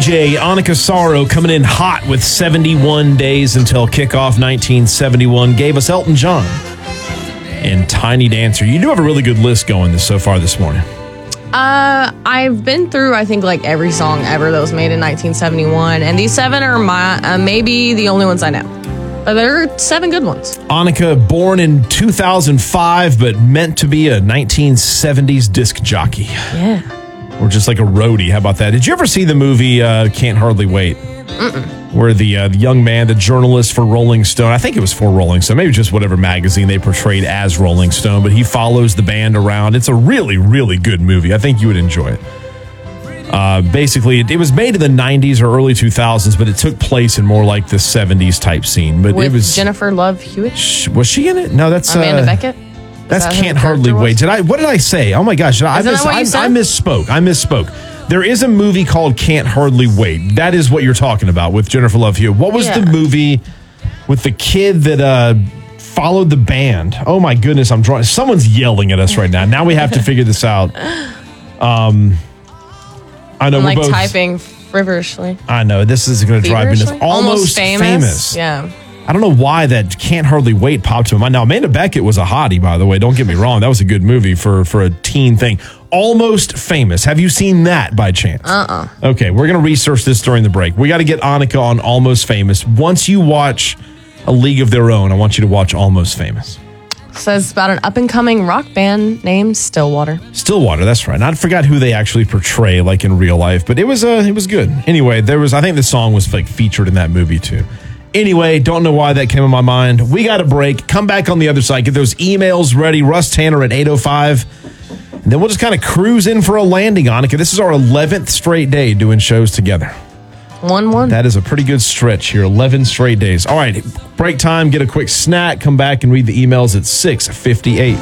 DJ Annika Sorrow coming in hot with 71 days until kickoff 1971 gave us Elton John and Tiny Dancer. You do have a really good list going so far this morning. I've been through, I think, like every song ever that was made in 1971, and these 7 are my maybe the only ones I know. But there are 7 good ones. Annika, born in 2005, but meant to be a 1970s disc jockey. Yeah. Or just like a roadie. How about that? Did you ever see the movie Can't Hardly Wait? Where the young man, the journalist for Rolling Stone, I think it was for Rolling Stone, maybe just whatever magazine they portrayed as Rolling Stone, but he follows the band around. It's a really, really good movie. I think you would enjoy it. Basically, it was made in the 90s or early 2000s, but it took place in more like the 70s type scene. But With it was Jennifer Love Hewitt? Was she in it? No, that's Amanda Beckett? That's Can't Hardly Wait. What did I say? Oh my gosh. I misspoke. There is a movie called Can't Hardly Wait. That is what you're talking about with Jennifer Love Hewitt. What was the movie with the kid that followed the band? Oh my goodness, I'm drawing. Someone's yelling at us right now. Now we have to figure this out. I know I'm we're like both typing feverishly. I know this is going to drive me nuts. Almost famous. Yeah. I don't know why that Can't Hardly Wait popped to my mind. Now, Amanda Beckett was a hottie, by the way. Don't get me wrong. That was a good movie for a teen thing. Almost Famous. Have you seen that by chance? Okay, we're going to research this during the break. We got to get Annika on Almost Famous. Once you watch A League of Their Own, I want you to watch Almost Famous. Says about an up-and-coming rock band named Stillwater. Stillwater, that's right. And I forgot who they actually portray like in real life, but it was good. Anyway, I think the song was like featured in that movie too. Anyway, don't know why that came in my mind. We got a break. Come back on the other side. Get those emails ready. Russ Tanner at 8:05. And then we'll just kind of cruise in for a landing, Annika. This is our 11th straight day doing shows together. 1-1. That is a pretty good stretch here. 11 straight days. All right, break time. Get a quick snack. Come back and read the emails at 6:58.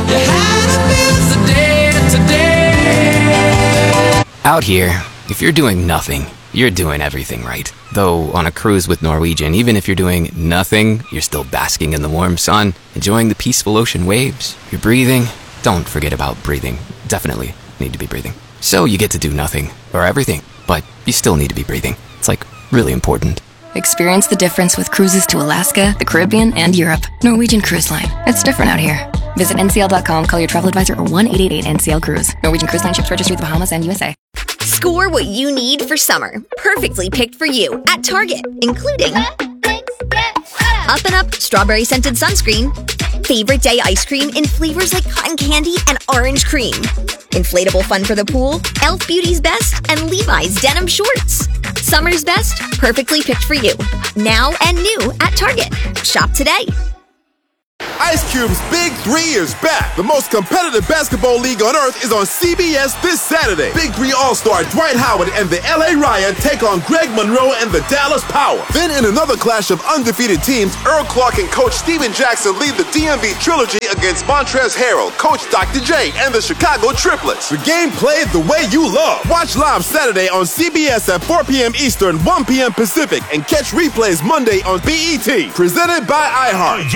Out here, if you're doing nothing, you're doing everything right. Though on a cruise with Norwegian, even if you're doing nothing, you're still basking in the warm sun, enjoying the peaceful ocean waves. You're breathing. Don't forget about breathing. Definitely need to be breathing. So you get to do nothing, or everything, but you still need to be breathing. It's like really important. Experience the difference with cruises to Alaska, the Caribbean, and Europe. Norwegian Cruise Line. It's different out here. Visit ncl.com, call your travel advisor, or 1-888-NCL-CRUISE. Norwegian Cruise Line ships registry the Bahamas and USA. Score what you need for summer. Perfectly picked for you at Target, including Up and Up Strawberry Scented Sunscreen, Favorite Day Ice Cream in flavors like cotton candy and orange cream, Inflatable Fun for the Pool, Elf Beauty's Best, and Levi's Denim Shorts. Summer's best, perfectly picked for you. Now and new at Target. Shop today. Ice Cube's Big 3 is back. The most competitive basketball league on earth is on CBS this Saturday. Big 3 All-Star Dwight Howard and the LA Riot take on Greg Monroe and the Dallas Power. Then in another clash of undefeated teams, Earl Clark and Coach Steven Jackson lead the DMV Trilogy against Montrezl Harrell, Coach Dr. J, and the Chicago Triplets. The game played the way you love. Watch live Saturday on CBS at 4 p.m. Eastern, 1 p.m. Pacific, and catch replays Monday on BET. Presented by iHeart.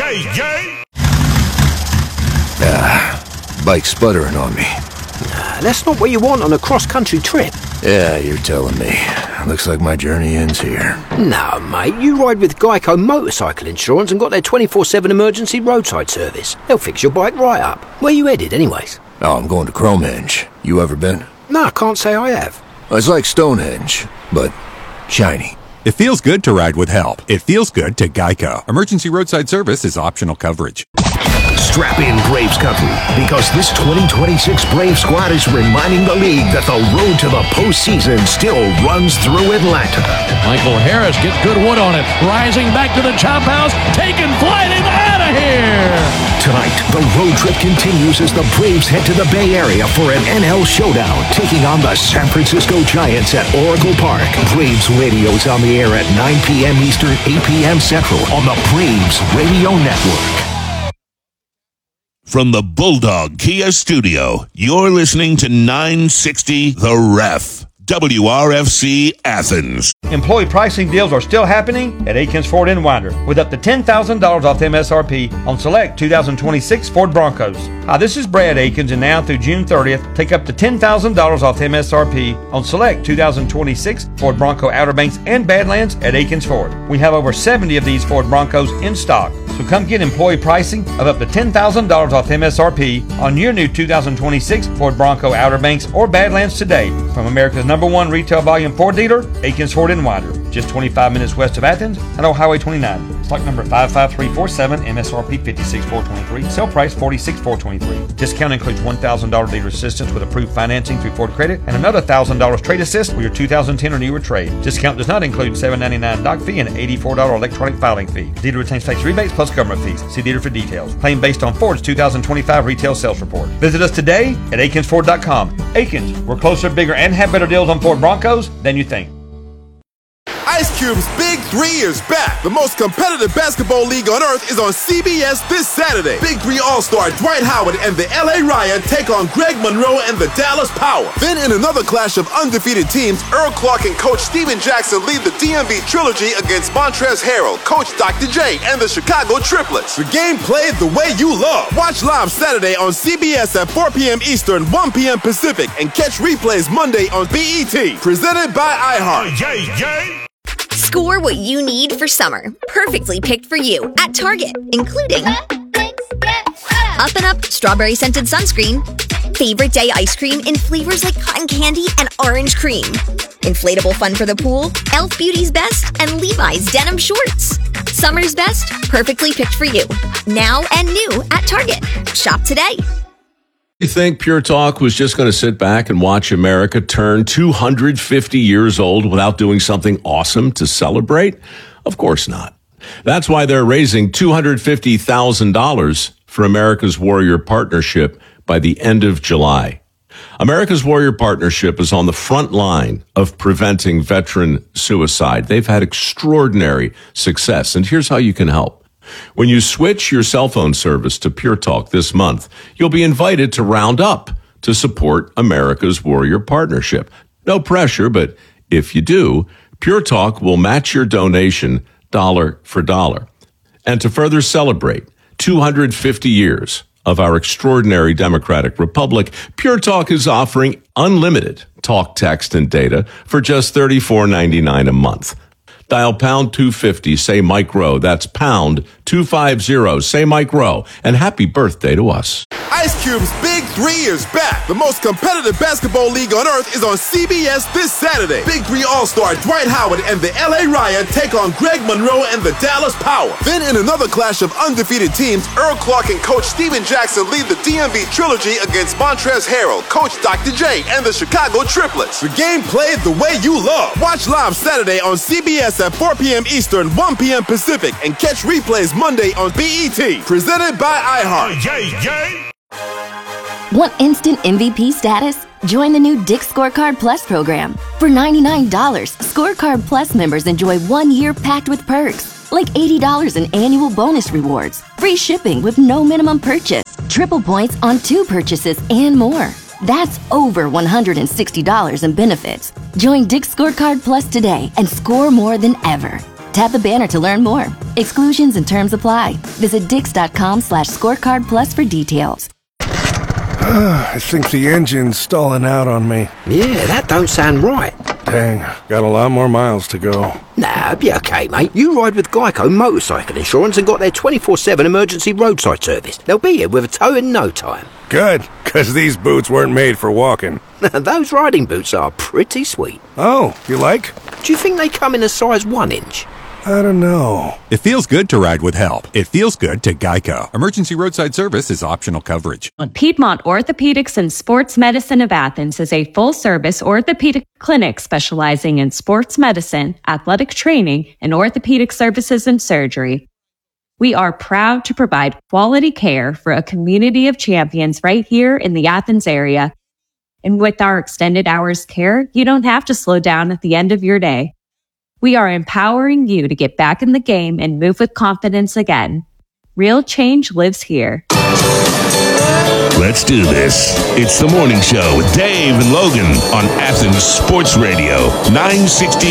Bike's sputtering on me. That's not what you want on a cross-country trip. Yeah, you're telling me. Looks like my journey ends here. No, mate, you ride with Geico Motorcycle Insurance and got their 24/7 emergency roadside service. They'll fix your bike right up. Where you headed, anyways? Oh, I'm going to Cromehenge. You ever been? No, I can't say I have. It's like Stonehenge, but shiny. It feels good to ride with help. It feels good to Geico. Emergency roadside service is optional coverage. Strap in, Braves country, because this 2026 Brave squad is reminding the league that the road to the postseason still runs through Atlanta. Michael Harris gets good wood on it, rising back to the chop house, taking flight and out of here. Tonight, the road trip continues as the Braves head to the Bay Area for an NL showdown, taking on the San Francisco Giants at Oracle Park. Braves Radio is on the air at 9 p.m. Eastern, 8 p.m. Central on the Braves Radio Network. From the Bulldog Kia Studio, you're listening to 960 The Ref. WRFC Athens. Employee pricing deals are still happening at Aikens Ford in Winder with up to $10,000 off MSRP on select 2026 Ford Broncos. Hi, this is Brad Aikens, and now through June 30th, take up to $10,000 off MSRP on select 2026 Ford Bronco Outer Banks and Badlands at Aikens Ford. We have over 70 of these Ford Broncos in stock, so come get employee pricing of up to $10,000 off MSRP on your new 2026 Ford Bronco Outer Banks or Badlands today from America's #1 retail volume Ford dealer, Aikens Ford in Winder, just 25 minutes west of Athens and on Highway 29. Stock number 55347, MSRP $56,423, sale price $46,423. Discount includes $1,000 dealer assistance with approved financing through Ford Credit and another $1,000 trade assist for your 2010 or newer trade. Discount does not include $7.99 doc fee and $84 electronic filing fee. Dealer retains tax rebates plus government fees. See dealer for details. Claim based on Ford's 2025 retail sales report. Visit us today at AikensFord.com. Aikens, we're closer, bigger, and have better deals on Ford Broncos than you think. Ice Cube's Big 3 is back. The most competitive basketball league on earth is on CBS this Saturday. Big 3 All-Star Dwight Howard and the LA Riot take on Greg Monroe and the Dallas Power. Then in another clash of undefeated teams, Earl Clark and Coach Steven Jackson lead the DMV Trilogy against Montrezl Harrell, Coach Dr. J, and the Chicago Triplets. The game played the way you love. Watch live Saturday on CBS at 4 p.m. Eastern, 1 p.m. Pacific, and catch replays Monday on BET. Presented by iHeart. Score what you need for summer. Perfectly picked for you at Target, including Up and Up Strawberry Scented Sunscreen, Favorite Day Ice Cream in flavors like cotton candy and orange cream, Inflatable Fun for the Pool, Elf Beauty's Best, and Levi's Denim Shorts. Summer's best, perfectly picked for you. Now and new at Target. Shop today. You think Pure Talk was just going to sit back and watch America turn 250 years old without doing something awesome to celebrate? Of course not. That's why they're raising $250,000 for America's Warrior Partnership by the end of July. America's Warrior Partnership is on the front line of preventing veteran suicide. They've had extraordinary success, and here's how you can help. When you switch your cell phone service to Pure Talk this month, you'll be invited to round up to support America's Warrior Partnership. No pressure, but if you do, Pure Talk will match your donation dollar for dollar. And to further celebrate 250 years of our extraordinary democratic republic, Pure Talk is offering unlimited talk, text, and data for just $34.99 a month. Dial pound 250, say Mike Rowe. That's pound 250, say Mike Rowe. And happy birthday to us. Ice Cube's Big 3 is back. The most competitive basketball league on earth is on CBS this Saturday. Big 3 All-Star Dwight Howard and the LA Riot take on Greg Monroe and the Dallas Power. Then in another clash of undefeated teams, Earl Clark and Coach Steven Jackson lead the DMV Trilogy against Montrezl Harrell, Coach Dr. J, and the Chicago Triplets. The game played the way you love. Watch live Saturday on CBS at 4 p.m. Eastern, 1 p.m. Pacific, and catch replays Monday on BET. Presented by iHeart. Want instant MVP status? Join the new Dick's Scorecard Plus program. For $99, Scorecard Plus members enjoy 1 year packed with perks, like $80 in annual bonus rewards, free shipping with no minimum purchase, triple points on 2 purchases, and more. That's over $160 in benefits. Join Dick's Scorecard Plus today and score more than ever. Tap the banner to learn more. Exclusions and terms apply. Visit Dix.com/scorecard plus for details. I think the engine's stalling out on me. Yeah, that don't sound right. Dang, got a lot more miles to go. Nah, be okay, mate. You ride with Geico Motorcycle Insurance and got their 24/7 emergency roadside service. They'll be here with a tow in no time. Good, because these boots weren't made for walking. Those riding boots are pretty sweet. Oh, you like? Do you think they come in a size 1 inch? I don't know. It feels good to ride with help. It feels good to Geico. Emergency roadside service is optional coverage. Piedmont Orthopedics and Sports Medicine of Athens is a full-service orthopedic clinic specializing in sports medicine, athletic training, and orthopedic services and surgery. We are proud to provide quality care for a community of champions right here in the Athens area. And with our extended hours care, you don't have to slow down at the end of your day. We are empowering you to get back in the game and move with confidence again. Real change lives here. Let's do this. It's the morning show with Dave and Logan on Athens Sports Radio, 960